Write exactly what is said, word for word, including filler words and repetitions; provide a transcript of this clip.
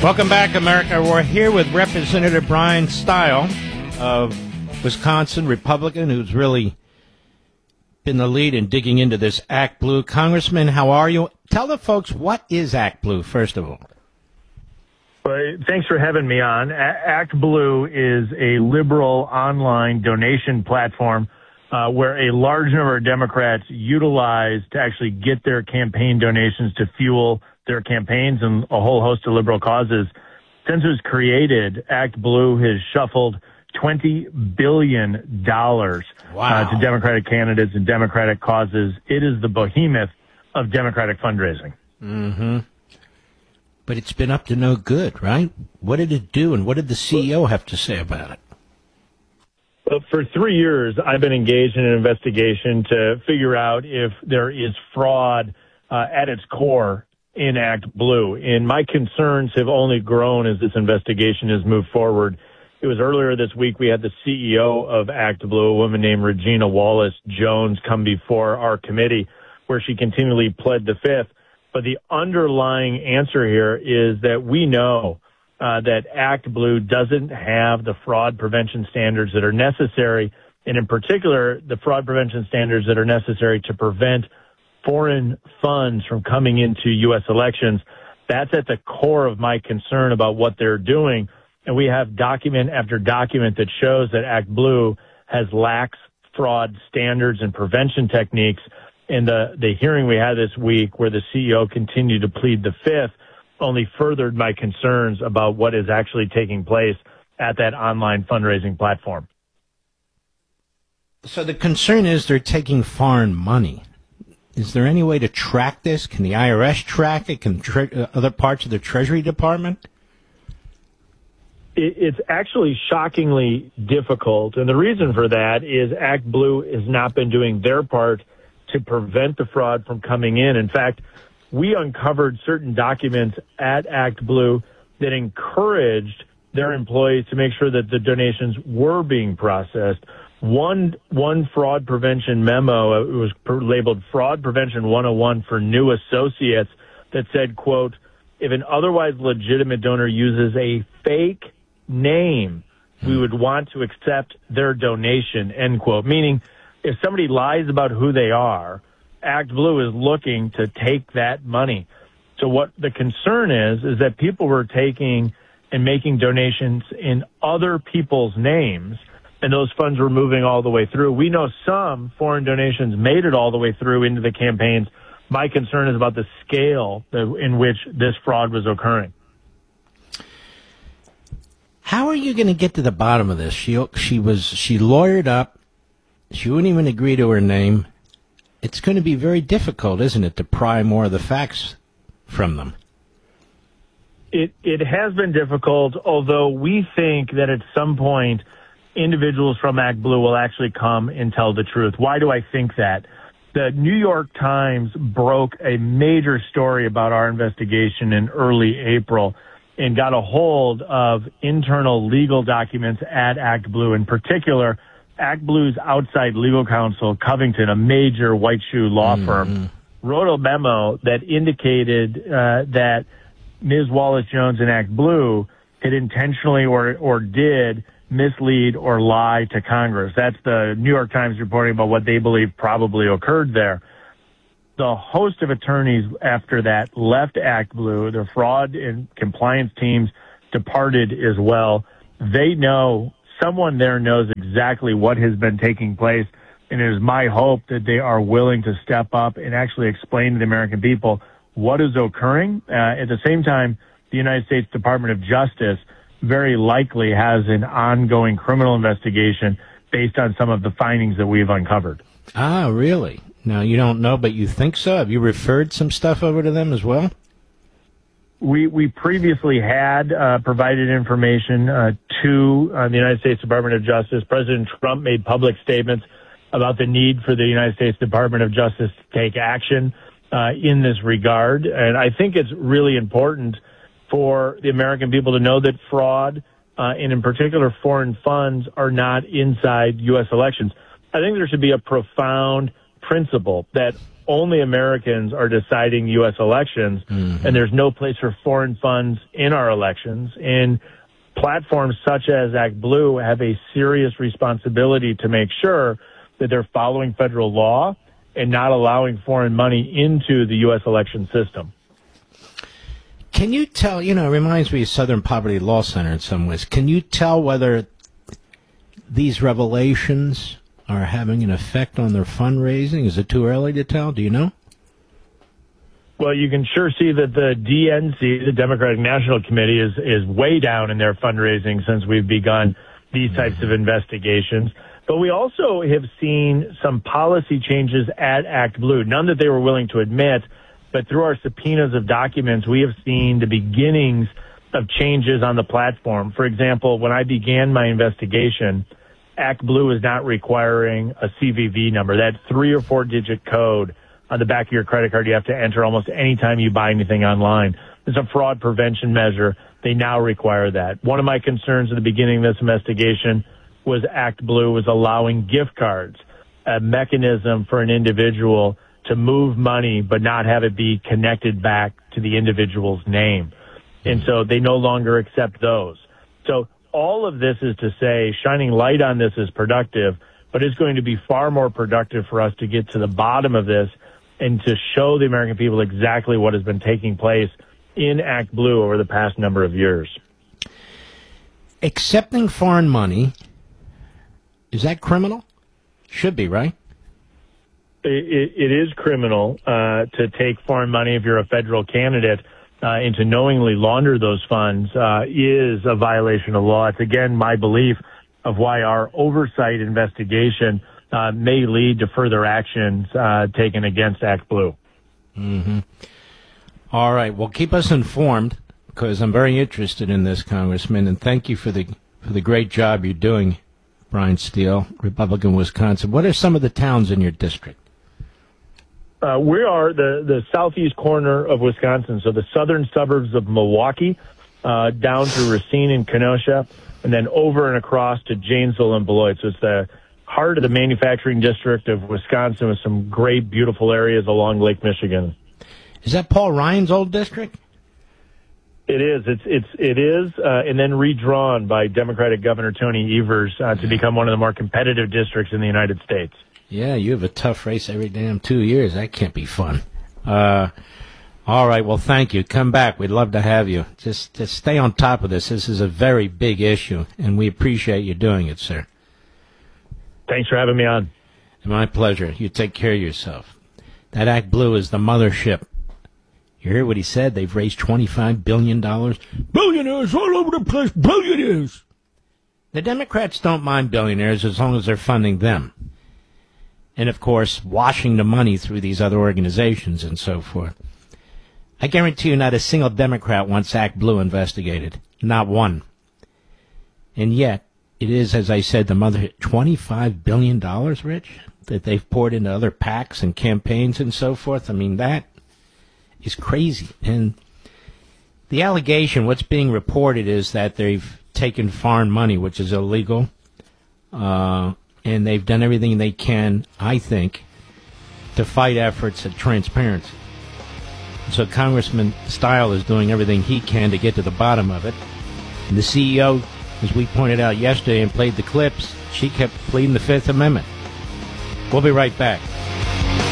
Welcome back, America. We're here with Representative Brian Stile of Wisconsin, Republican, who's really been the lead in digging into this Act Blue. Congressman, how are you? Tell the folks, what is Act Blue, first of all? Well, thanks for having me on. A- Act Blue is a liberal online donation platform uh, where a large number of Democrats utilize to actually get their campaign donations to fuel their campaigns and a whole host of liberal causes. Since it was created, Act Blue has shuffled twenty billion dollars wow. uh, to Democratic candidates and Democratic causes. It is the behemoth of Democratic fundraising. Mm-hmm. But it's been up to no good, right? What did it do, and what did the C E O have to say about it? Well, for three years, I've been engaged in an investigation to figure out if there is fraud uh, at its core in Act Blue. And my concerns have only grown as this investigation has moved forward. It was earlier this week we had the C E O of Act Blue, a woman named Regina Wallace Jones, come before our committee, where she continually pled the fifth. But the underlying answer here is that we know uh, that Act Blue doesn't have the fraud prevention standards that are necessary, and in particular, the fraud prevention standards that are necessary to prevent foreign funds from coming into U S elections. That's at the core of my concern about what they're doing. And we have document after document that shows that Act Blue has lax fraud standards and prevention techniques. And the, the hearing we had this week where the C E O continued to plead the fifth only furthered my concerns about what is actually taking place at that online fundraising platform. So the concern is they're taking foreign money. Is there any way to track this? Can the I R S track it? Can tre- uh, other parts of the Treasury Department? It, it's actually shockingly difficult. And the reason for that is Act Blue has not been doing their part to prevent the fraud from coming in. In fact, we uncovered certain documents at Act Blue that encouraged their employees to make sure that the donations were being processed. One one fraud prevention memo, it was labeled Fraud Prevention one oh one for new associates, that said, quote, if an otherwise legitimate donor uses a fake name, we would want to accept their donation, end quote. Meaning, if somebody lies about who they are, Act Blue is looking to take that money. So what the concern is, is that people were taking and making donations in other people's names, and those funds were moving all the way through. We know some foreign donations made it all the way through into the campaigns. My concern is about the scale in which this fraud was occurring. How are you going to get to the bottom of this? She she was she lawyered up. She wouldn't even agree to her name. It's going to be very difficult, isn't it, to pry more of the facts from them? It it has been difficult, although we think that at some point individuals from Act Blue will actually come and tell the truth. Why do I think that? The New York Times broke a major story about our investigation in early April and got a hold of internal legal documents at Act Blue. In particular, Act Blue's outside legal counsel, Covington, a major white shoe law mm-hmm. firm, wrote a memo that indicated uh, that Miz Wallace Jones and Act Blue had intentionally or or did mislead or lie to Congress. That's the New York Times reporting about what they believe probably occurred there. The host of attorneys after that left Act Blue. Their fraud and compliance teams departed as well. They know, someone there knows exactly what has been taking place, and it is my hope that they are willing to step up and actually explain to the American people what is occurring. Uh, at the same time, the United States Department of Justice very likely has an ongoing criminal investigation based on some of the findings that we've uncovered. Ah, really? Now, you don't know, but you think so? Have you referred some stuff over to them as well? We we previously had uh, provided information uh, to uh, the United States Department of Justice. President Trump made public statements about the need for the United States Department of Justice to take action uh, in this regard. And I think it's really important for the American people to know that fraud, uh, and in particular foreign funds, are not inside U S elections. I think there should be a profound principle that only Americans are deciding U S elections, mm-hmm. and there's no place for foreign funds in our elections. And platforms such as ActBlue have a serious responsibility to make sure that they're following federal law and not allowing foreign money into the U S election system. Can you tell, you know, it reminds me of Southern Poverty Law Center in some ways. Can you tell whether these revelations are having an effect on their fundraising? Is it too early to tell? Do you know? Well, you can sure see that the D N C, the Democratic National Committee, is, is way down in their fundraising since we've begun these types of investigations. But we also have seen some policy changes at ActBlue, none that they were willing to admit, but through our subpoenas of documents, we have seen the beginnings of changes on the platform. For example, when I began my investigation, ActBlue is not requiring a C V V number, that three or four digit code on the back of your credit card you have to enter almost any time you buy anything online. It's a fraud prevention measure. They now require that. One of my concerns at the beginning of this investigation was ActBlue was allowing gift cards, a mechanism for an individual to move money but not have it be connected back to the individual's name. And so they no longer accept those. So all of this is to say shining light on this is productive, but it's going to be far more productive for us to get to the bottom of this and to show the American people exactly what has been taking place in ActBlue over the past number of years. Accepting foreign money, is that criminal? Should be, right? It, it is criminal uh, to take foreign money if you're a federal candidate uh, and to knowingly launder those funds uh, is a violation of law. It's, again, my belief of why our oversight investigation uh, may lead to further actions uh, taken against ActBlue. Mm-hmm. All right. Well, keep us informed because I'm very interested in this, Congressman, and thank you for the for the great job you're doing, Brian Steele, Republican, Wisconsin. What are some of the towns in your district? Uh, we are the, the southeast corner of Wisconsin, so the southern suburbs of Milwaukee, uh, down to Racine and Kenosha, and then over and across to Janesville and Beloit. So it's the heart of the manufacturing district of Wisconsin with some great, beautiful areas along Lake Michigan. Is that Paul Ryan's old district? It is. It's it's it is, uh, and then redrawn by Democratic Governor Tony Evers uh, to become one of the more competitive districts in the United States. Yeah, you have a tough race every damn two years. That can't be fun. Uh, all right. Well, thank you. Come back. We'd love to have you. Just just stay on top of this. This is a very big issue, and we appreciate you doing it, sir. Thanks for having me on. My pleasure. You take care of yourself. That ActBlue is the mothership. You hear what he said? They've raised twenty-five billion dollars. Billionaires all over the place. Billionaires. The Democrats don't mind billionaires as long as they're funding them. And, of course, washing the money through these other organizations and so forth. I guarantee you not a single Democrat wants ActBlue investigated. Not one. And yet, it is, as I said, the mother twenty-five billion dollars, Rich, that they've poured into other PACs and campaigns and so forth. I mean, that is crazy. And the allegation, what's being reported is that they've taken foreign money, which is illegal, uh, and they've done everything they can, I think, to fight efforts at transparency. So Congressman Steil is doing everything he can to get to the bottom of it. And the C E O, as we pointed out yesterday and played the clips, she kept pleading the Fifth Amendment. We'll be right back.